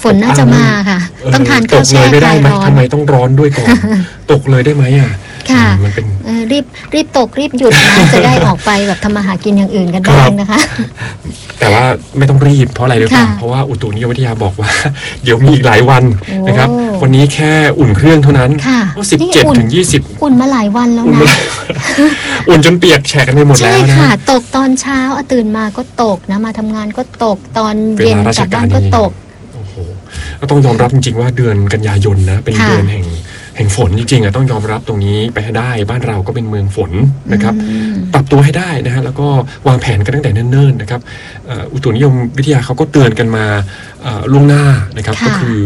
ฝนน่าจะมาค่ะต้องทานข้าวแช่คลายร้อนทำไมต้องร้อนด้วยก่อน ตกเลยได้ไหมอ่ะค่ะมันเป็นรีบตกรีบหยุดนะจะได้ออกไปแบบทำมาหากินอย่างอื่นกันบ้างนะคะแต่ว่าไม่ต้องรีบเพราะอะไรรู้ป่ะเพราะว่าอุตุนิยมวิทยาบอกว่าเดี๋ยวมีอีกหลายวันนะครับวันนี้แค่อุ่นเครื่องเท่านั้น17 ถึง 20 อุ่นมาหลายวันแล้วนะอุ่นจนเปียกแฉะกันไปหมดแล้วนะใช่ค่ะตกตอนเช้าตื่นมาก็ตกนะมาทำงานก็ตกตอนเย็นกลับบ้านก็ตกโอ้โหก็ต้องยอมรับจริงๆว่าเดือนกันยายนนะเป็นเดือนแห่งฝนจริงๆต้องยอมรับตรงนี้ไปให้ได้บ้านเราก็เป็นเมืองฝนนะครับปรับตัวให้ได้นะฮะแล้วก็วางแผนกันตั้งแต่เนิ่นๆนะครับอุตุนิยมวิทยาเขาก็เตือนกันมาล่วงหน้านะครับก็คือ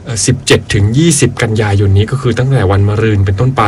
17 ถึง 20 กันยายนนี้ก็คือตั้งแต่วันมะรืนเป็นต้นไป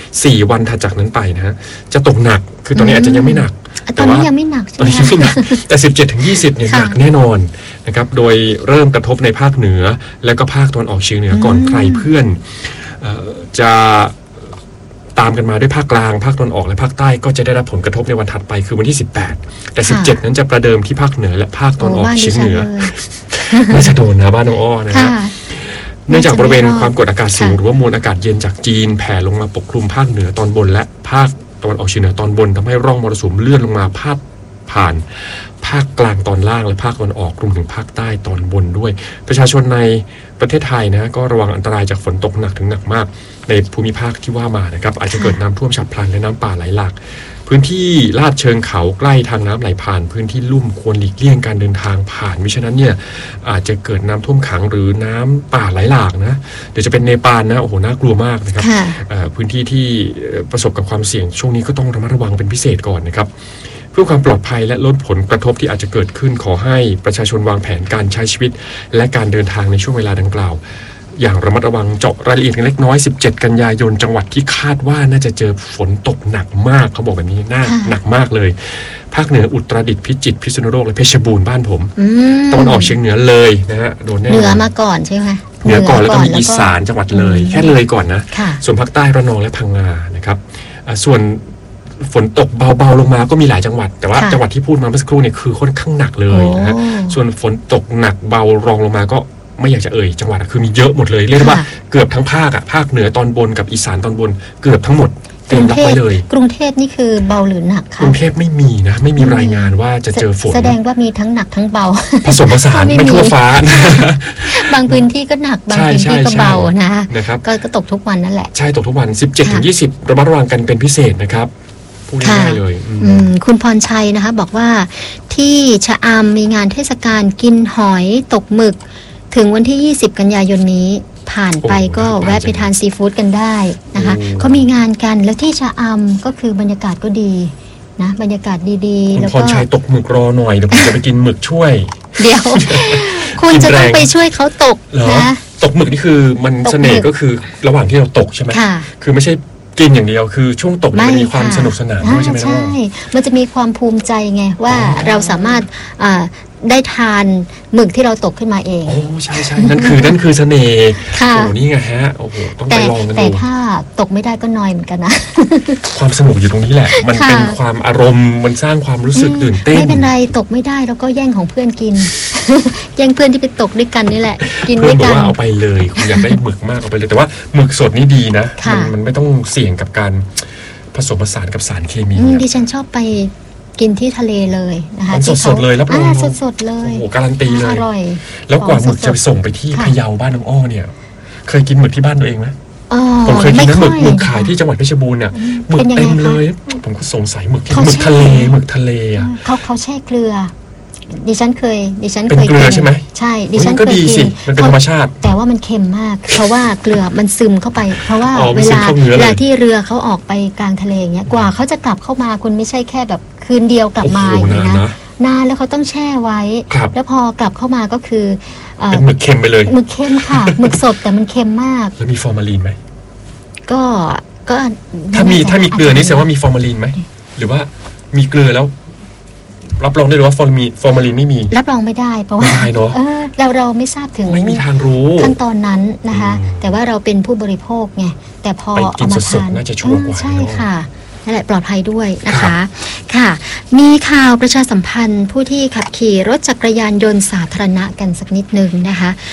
4วันถัดจากนั้นไปนะฮะจะตกหนักคือตอนนี้อาจจะยังไม่หนักตอนนี้ยังไม่หนักใช่ไหมแต่ 17 ถึง 20 เนี่ยหนักแน่นอนนะครับโดยเริ่มกระทบในภาคเหนือแล้วก็ภาคตะวันออกเฉียงเหนือก่อนใครเพื่อนจะตามกันมาด้วยภาคกลางภาคตะวันออกและภาคใต้ก็จะได้รับผลกระทบในวันถัดไปคือวันที่18แต่17นั้นจะประเดิมที่ภาคเหนือและภาคตะวันออกเฉียงเหนือน่าจะโดนนะบ้านน้องอ้อนะฮะเนื่องจากบริเวณความกดอากาศสูงหรือว่ามวลอากาศเย็นจากจีนแผ่ลงมาปกคลุมภาคเหนือตอนบนและภาคตะวันออกเฉียงเหนือตอนบนทำให้ร่องมรสุมเลื่อนลงมาพาดผ่านภาคกลางตอนล่างและภาคตะวันออกรวมถึงภาคใต้ตอนบนด้วยประชาชนในประเทศไทยนะก็ระวังอันตรายจากฝนตกหนักถึงหนักมากในภูมิภาคที่ว่ามานะครับอาจจะเกิดน้ำท่วมฉับพลันและน้ำป่าไหลหลากพื้นที่ลาดเชิงเขาใกล้ทางน้ำไหลผ่านพื้นที่ลุ่มควรหลีกเลี่ยงการเดินทางผ่านมิฉะนั้นเนี่ยอาจจะเกิดน้ำท่วมขังหรือน้ำป่าไหลหลากนะเดี๋ยวจะเป็นเนปาลนะโอ้โหน่ากลัวมากนะครับพื้นที่ที่ประสบกับความเสี่ยงช่วงนี้ก็ต้องระมัดระวังเป็นพิเศษก่อนนะครับเพื่อความปลอดภัยและลดผลกระทบที่อาจจะเกิดขึ้นขอให้ประชาชนวางแผนการใช้ชีวิตและการเดินทางในช่วงเวลาดังกล่าวอย่างระมัดระวังเจาะรายละเอียดกันเล็กน้อย17 กันยายนจังหวัดที่คาดว่าน่าจะเจอฝนตกหนักมากเขาบอกแบบนี้หนักมากเลยภาคเหนืออุตรดิตถ์พิจิตรพิษณุโลกและเพชรบูรณ์บ้านผมตะวันออกเฉียงเหนือเลยนะฮะโดนแน่เหนือมาก่อนใช่ไหมเหนือก่อนแล้วก็มีอีสานจังหวัดเลยแค่เลยก่อนนะส่วนภาคใต้ระนองและพังงานะครับส่วนฝนตกเบาๆลงมาก็มีหลายจังหวัดแต่ว่าจังหวัดที่พูดมาเมื่อสักครู่เนี่ยคือค่อนข้างหนักเลยนะฮะส่วนฝนตกหนักเบารองลงมาก็ไม่อยากจะเอ่ยจังหวัดคือมีเยอะหมดเลยเรียกว่าเกือบทั้งภาคภาคเหนือตอนบนกับอีสานตอนบนเกือบทั้งหมดเตรียมรับไว้เลยกรุงเทพนี่คือเบาหรือหนักคะกรุงเทพไม่มีนะไม่มีรายงานว่าจะเจอฝนแสดงว่ามีทั้งหนักทั้งเบาผสมผสานไม่ทั่วฟ้าบางพื้นที่ก็หนักบางพื้นที่ก็เบานะครับก็ตกทุกวันนั่นแหละใช่ตกทุกวัน17 ถึง 20ระมัดระวังกันเป็นพิเศษนะครับพูดง่ายเลยคุณพรชัยนะคะบอกว่าที่ชะอำมีงานเทศกาลกินหอยตกหมึกถึงวันที่20 กันยายนนี้ผ่านไปก็แวะไปทานซีฟู้ดกันได้นะคะเขามีงานกันแล้วที่ชะอำก็คือบรรยากาศก็ดีนะบรรยากาศดีๆแล้วก็พรชัยตกหมึกรอหน่อยเดี๋ยวผมจะไปกินหมึกช่วยเดี๋ยวคุณจะต้องไปช่วยเขาตกนะตกหมึกนี่คือมันเสน่ห์ก็คือระหว่างที่เราตกใช่ไหมคือไม่ใช่กินอย่างเดียวคือช่วงตกมันมีความสนุกสนานด้วยใช่ไหมใช่มันจะมีความภูมิใจไงว่าเราสามารถได้ทานหมึกที่เราตกขึ้นมาเองโอ้ใช่ใช่นั่นคือเสน่ห์โอ้นี่ไงฮะโอ้โหต้องไปลองกันดูแต่ถ้าตกไม่ได้ก็นอยเหมือนกันนะความสนุกอยู่ตรงนี้แหละมันเป็นความอารมณ์มันสร้างความรู้สึกตื่นเต้นไม่เป็นไรตกไม่ได้แล้วก็แย่งของเพื่อนกินแย่งเพื่อนที่ไปตกด้วยกันนี่แหละกินด้วยกันเพื่อนบอกว่าเอาไปเลยคุณอยากได้หมึกมากเอาไปเลยแต่ว่าหมึกสดนี่ดีนะมันไม่ต้องเสี่ยงกับการผสมผสานกับสารเคมีดิฉันชอบไปกินที่ทะเลเลยนะคะสดๆเลยแล้วสดๆเลยโอ้โหการันตีเลยอร่อยแล้วกว่าหมึกจะไปส่งไปที่พะเยาบ้านน้องอ้อเนี่ยเคยกินหมึกที่บ้านตัวเองไหมผมเคยกินนะหมึกขายที่จังหวัดเพชรบูรณ์เนี่ยหมึกเต็มเลยผมก็สงสัยหมึกทะเลอ่ะเขาแช่เกลือดิฉันเคยเป็นเกลือใช่ไหมใช่ดิฉันเคยกินมันเป็นธรรมชาติแต่ว่ามันเค็มมากเพราะว่าเกลือมันซึมเข้าไปเพราะว่าเวลาที่เรือเขาออกไปกลางทะเลเงี้ยกว่าเขาจะกลับเข้ามาคุณไม่ใช่แค่แบบคืนเดียวกลับมาอย่างนี้นะนานแล้วเขาต้องแช่ไว้แล้วพอกลับเข้ามาก็คือเป็นหมึกเค็มไปเลยหมึกเค็มค่ะหมึกสดแต่มันเค็มมากแล้วมีฟอร์มาลีนไหมก็ถ้ามีเกลือนี่แสดงว่ามีฟอร์มาลีนไหมหรือว่ามีเกลือแล้วรับรองได้หรือว่าฟอร์มาลีนไม่มีรับรองไม่ได้เพราะว่าเราไม่ทราบถึงไม่มีทางรู้ขั้นตอนนั้นนะคะแต่ว่าเราเป็นผู้บริโภคไงแต่พอเอามาทานน่าจะชัวร์กว่าใช่ค่ะนั่นแหละปลอดภัยด้วยนะคะค่ะมีข่าวประชาสัมพันธ์ผู้ที่ขับขี่รถจักรยานยนต์สาธารณะกันสักนิดนึงนะคะ